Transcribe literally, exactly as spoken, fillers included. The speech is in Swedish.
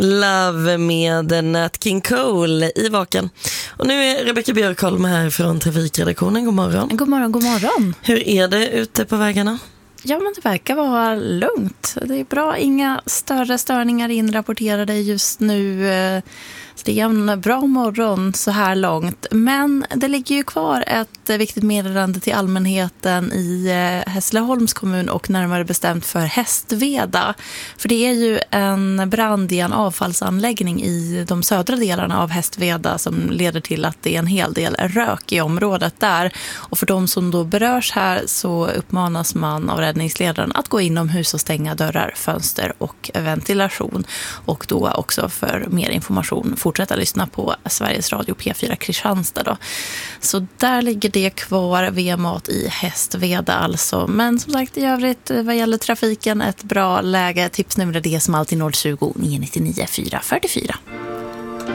Love med Nat King Cole i Vaken. Och nu är Rebecca Björkholm här från Trafikredaktionen. God morgon. God morgon, god morgon. Hur är det ute på vägarna? Ja, men det verkar vara lugnt. Det är bra, inga större störningar inrapporterade just nu. Det är en bra morgon så här långt. Men det ligger ju kvar ett viktigt meddelande till allmänheten i Hässleholms kommun och närmare bestämt för Hästveda. För det är ju en brand i en avfallsanläggning i de södra delarna av Hästveda som leder till att det är en hel del rök i området där. Och för de som då berörs här så uppmanas man av räddningsledaren att gå inomhus och stänga dörrar, fönster och ventilation. Och då också för mer information fortsätta lyssna på Sveriges Radio P fyra Kristianstad då. Så där ligger det kvar V M-mat i Hästveda alltså. Men som sagt i övrigt vad gäller trafiken ett bra läge. Tipsnumret är som alltid noll tjugo, nio nio nio, fyra fyra fyra.